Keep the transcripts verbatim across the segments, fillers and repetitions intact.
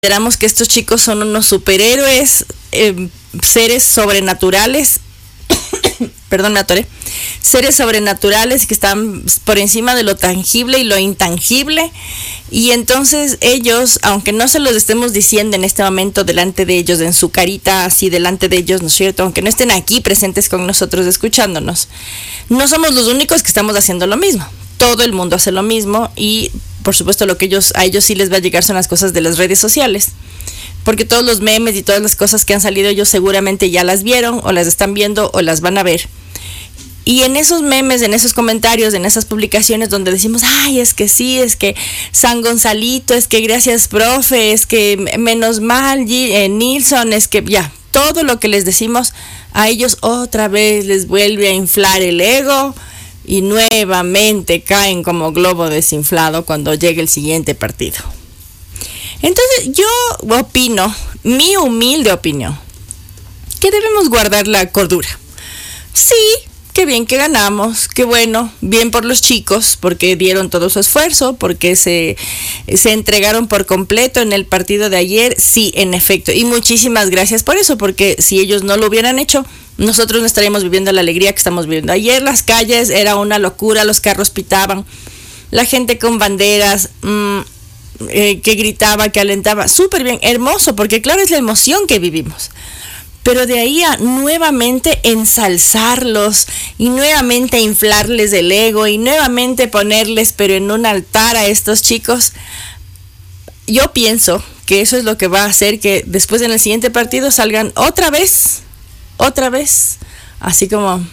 consideramos que estos chicos son unos superhéroes, eh, seres sobrenaturales, perdón, me atoré, seres sobrenaturales que están por encima de lo tangible y lo intangible, y entonces ellos, aunque no se los estemos diciendo en este momento delante de ellos, en su carita así delante de ellos, ¿no es cierto?, aunque no estén aquí presentes con nosotros escuchándonos, no somos los únicos que estamos haciendo lo mismo. Todo el mundo hace lo mismo y por supuesto lo que ellos a ellos sí les va a llegar son las cosas de las redes sociales, porque todos los memes y todas las cosas que han salido ellos seguramente ya las vieron o las están viendo o las van a ver. Y en esos memes, en esos comentarios, en esas publicaciones donde decimos, ay, es que sí, es que San Gonzalito, es que gracias, profe, es que menos mal, eh, Nilsson, es que ya, todo lo que les decimos a ellos otra vez les vuelve a inflar el ego y nuevamente caen como globo desinflado cuando llegue el siguiente partido. Entonces yo opino, mi humilde opinión, que debemos guardar la cordura. Sí, qué bien que ganamos, qué bueno, bien por los chicos, porque dieron todo su esfuerzo, porque se, se entregaron por completo en el partido de ayer, sí, en efecto, y muchísimas gracias por eso, porque si ellos no lo hubieran hecho, nosotros no estaríamos viviendo la alegría que estamos viviendo. Ayer las calles era una locura, los carros pitaban, la gente con banderas, mmm, eh, que gritaba, que alentaba, súper bien, hermoso, porque claro, es la emoción que vivimos. Pero de ahí a nuevamente ensalzarlos y nuevamente inflarles el ego y nuevamente ponerles pero en un altar a estos chicos, yo pienso que eso es lo que va a hacer que después en el siguiente partido salgan otra vez, otra vez, así como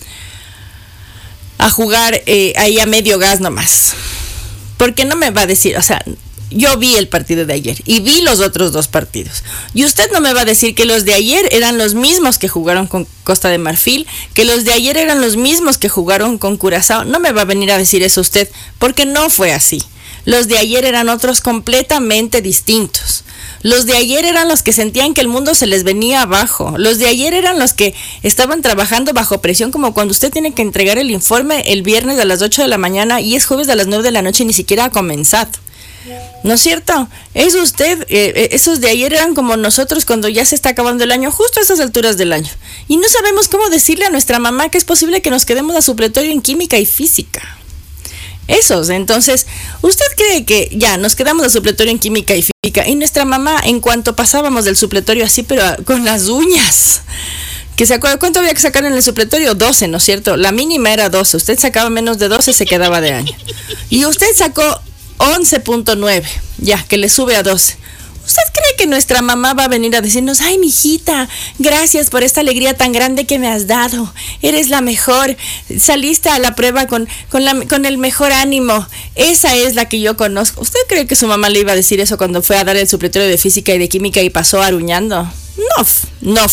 a jugar eh, ahí a medio gas nomás. Porque no me va a decir, o sea, yo vi el partido de ayer y vi los otros dos partidos. Y usted no me va a decir que los de ayer eran los mismos que jugaron con Costa de Marfil, que los de ayer eran los mismos que jugaron con Curazao. No me va a venir a decir eso usted, porque no fue así. Los de ayer eran otros completamente distintos. Los de ayer eran los que sentían que el mundo se les venía abajo. Los de ayer eran los que estaban trabajando bajo presión, como cuando usted tiene que entregar el informe el viernes a las ocho de la mañana y es jueves a las nueve de la noche y ni siquiera ha comenzado. ¿No es cierto? Es usted, eh, esos de ayer eran como nosotros cuando ya se está acabando el año, justo a esas alturas del año. Y no sabemos cómo decirle a nuestra mamá que es posible que nos quedemos a supletorio en química y física. Esos, entonces, ¿usted cree que ya nos quedamos a supletorio en química y física? Y nuestra mamá, en cuanto pasábamos del supletorio así, pero con las uñas, que se acuerda, ¿cuánto había que sacar en el supletorio? doce, ¿no es cierto? La mínima era doce, usted sacaba menos de doce, se quedaba de año. Y usted sacó once punto nueve, ya, que le sube a doce. ¿Usted cree que nuestra mamá va a venir a decirnos, ay, mijita, gracias por esta alegría tan grande que me has dado, eres la mejor, saliste a la prueba con, con, la, con el mejor ánimo, esa es la que yo conozco? ¿Usted cree que su mamá le iba a decir eso cuando fue a dar el supletorio de física y de química y pasó aruñando? No, no,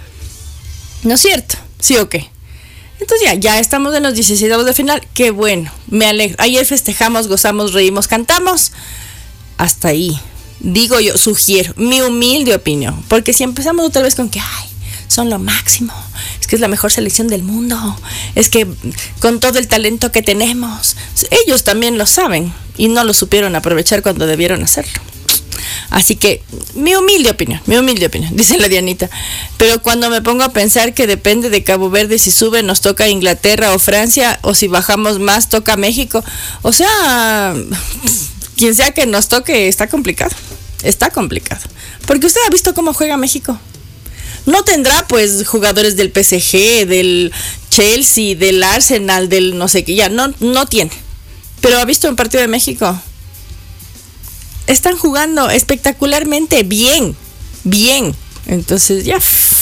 ¿no es cierto? ¿Sí o qué? Entonces ya, ya estamos en los dieciséis de final, qué bueno, me alegro. Ayer festejamos, gozamos, reímos, cantamos, hasta ahí. Digo yo, sugiero, mi humilde opinión, porque si empezamos otra vez con que, ay, son lo máximo, es que es la mejor selección del mundo, es que con todo el talento que tenemos, ellos también lo saben y no lo supieron aprovechar cuando debieron hacerlo. Así que, mi humilde opinión, mi humilde opinión, dice la Dianita. Pero cuando me pongo a pensar que depende de Cabo Verde, si sube nos toca Inglaterra o Francia, o si bajamos más toca México. O sea, quien sea que nos toque, está complicado, está complicado. Porque usted ha visto cómo juega México. No tendrá pues jugadores del P S G, del Chelsea, del Arsenal, del no sé qué, ya, no, no tiene. Pero ha visto un partido de México. Están jugando espectacularmente bien, bien. Entonces ya,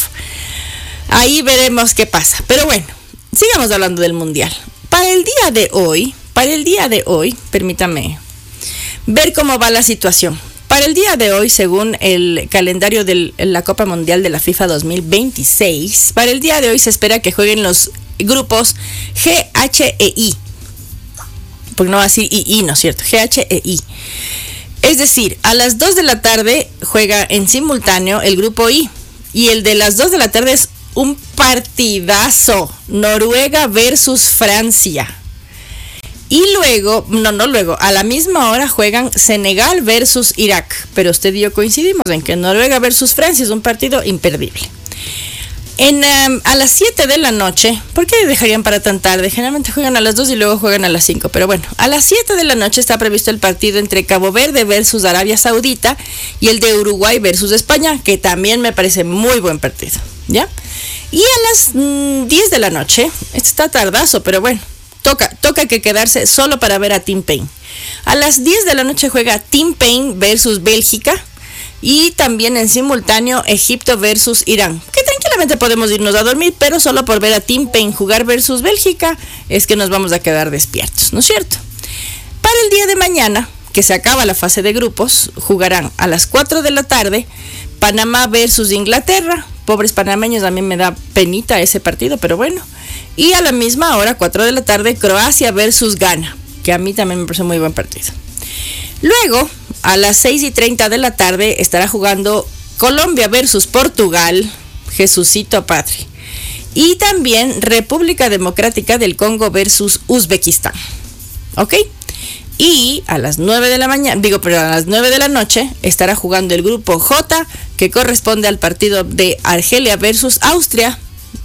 ahí veremos qué pasa. Pero bueno, sigamos hablando del Mundial. Para el día de hoy, para el día de hoy, permítame ver cómo va la situación. Para el día de hoy, según el calendario de la Copa Mundial de la FIFA dos mil veintiséis, para el día de hoy se espera que jueguen los grupos G, H e I. Porque no va a decir I I, ¿no es cierto? G, H e I. Es decir, a las dos de la tarde juega en simultáneo el grupo I. Y el de las dos de la tarde es un partidazo. Noruega versus Francia. Y luego, no, no luego, a la misma hora juegan Senegal versus Irak. Pero usted y yo coincidimos en que Noruega versus Francia es un partido imperdible. En, um, a las siete de la noche, ¿por qué dejarían para tan tarde? Generalmente juegan a las dos y luego juegan a las cinco. Pero bueno, a las siete de la noche está previsto el partido entre Cabo Verde versus Arabia Saudita y el de Uruguay versus España, que también me parece muy buen partido, ¿ya? Y a las mmm, diez de la noche, este está tardazo, pero bueno, toca, toca que quedarse solo para ver a Tim Payne. A las diez de la noche juega Tim Payne versus Bélgica y también en simultáneo Egipto versus Irán. Que tranquilamente podemos irnos a dormir, pero solo por ver a Tim Payne jugar versus Bélgica es que nos vamos a quedar despiertos, ¿no es cierto? Para el día de mañana, que se acaba la fase de grupos, jugarán a las cuatro de la tarde Panamá versus Inglaterra. Pobres panameños, a mí me da penita ese partido, pero bueno. Y a la misma hora, cuatro de la tarde, Croacia versus Ghana, que a mí también me parece muy buen partido. Luego, a las seis y treinta de la tarde, estará jugando Colombia versus Portugal, Jesucito Padre. Y también República Democrática del Congo versus Uzbekistán. ¿Ok? Y a las nueve de la mañana, digo, pero a las nueve de la noche estará jugando el grupo J, que corresponde al partido de Argelia versus Austria,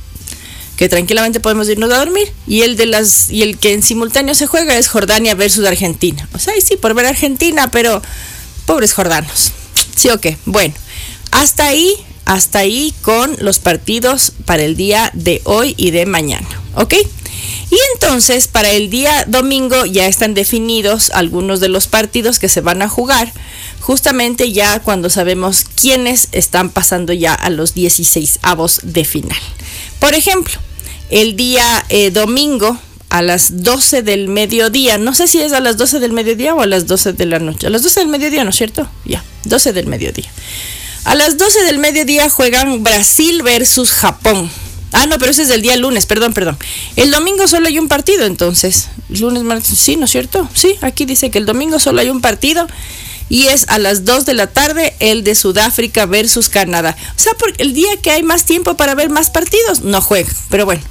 que tranquilamente podemos irnos a dormir, y el de las y el que en simultáneo se juega es Jordania versus Argentina. O sea, y sí, por ver a Argentina, pero pobres jordanos. Sí o qué. Bueno, hasta ahí, hasta ahí con los partidos para el día de hoy y de mañana, ¿ok? Y entonces para el día domingo ya están definidos algunos de los partidos que se van a jugar, justamente ya cuando sabemos quiénes están pasando ya a los dieciseisavos de final. Por ejemplo, el día eh, domingo a las doce del mediodía, no sé si es a las doce del mediodía o a las doce de la noche, a las doce del mediodía, ¿no es cierto? Ya, doce del mediodía. A las doce del mediodía juegan Brasil versus Japón. Ah, no, pero ese es el día lunes, perdón, perdón. El domingo solo hay un partido, entonces. Lunes, martes, sí, ¿no es cierto? Sí, aquí dice que el domingo solo hay un partido y es a las dos de la tarde el de Sudáfrica versus Canadá. O sea, porque el día que hay más tiempo para ver más partidos, no juega, pero bueno.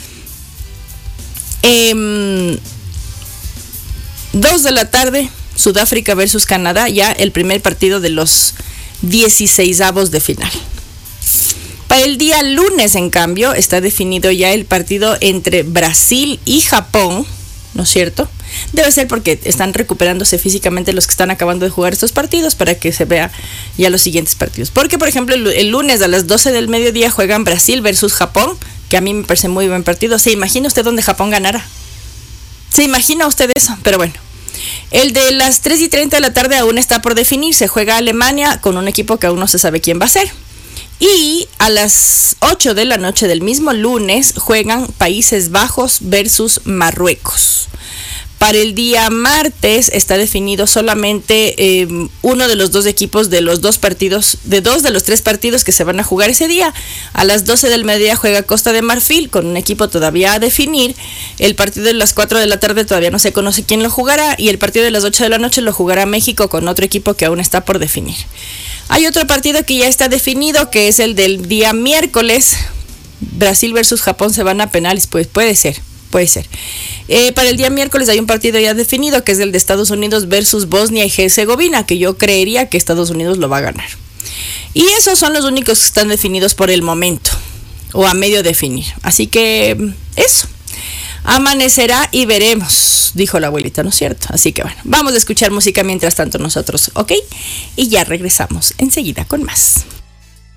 Eh, dos de la tarde, Sudáfrica versus Canadá, ya el primer partido de los dieciseisavos de final. Para el día lunes, en cambio, está definido ya el partido entre Brasil y Japón, ¿no es cierto? Debe ser porque están recuperándose físicamente los que están acabando de jugar estos partidos para que se vea ya los siguientes partidos. Porque, por ejemplo, el, el lunes a las doce del mediodía juegan Brasil versus Japón, que a mí me parece muy buen partido. ¿Se imagina usted dónde Japón ganara? ¿Se imagina usted eso? Pero bueno. El de las tres y treinta de la tarde aún está por definir. Se juega Alemania con un equipo que aún no se sabe quién va a ser. Y a las ocho de la noche del mismo lunes juegan Países Bajos versus Marruecos. Para el día martes está definido solamente eh, uno de los dos equipos de los dos partidos, de dos de los tres partidos que se van a jugar ese día. A las doce del mediodía juega Costa de Marfil con un equipo todavía a definir. El partido de las cuatro de la tarde todavía no se conoce quién lo jugará. Y el partido de las ocho de la noche lo jugará México con otro equipo que aún está por definir. Hay otro partido que ya está definido, que es el del día miércoles. Brasil versus Japón se van a penales, pues puede ser, puede ser. Eh, para el día miércoles hay un partido ya definido, que es el de Estados Unidos versus Bosnia y Herzegovina, que yo creería que Estados Unidos lo va a ganar. Y esos son los únicos que están definidos por el momento, o a medio definir. Así que eso. Amanecerá y veremos, dijo la abuelita, ¿no es cierto? Así que bueno, vamos a escuchar música mientras tanto nosotros, ¿ok? Y ya regresamos enseguida con más.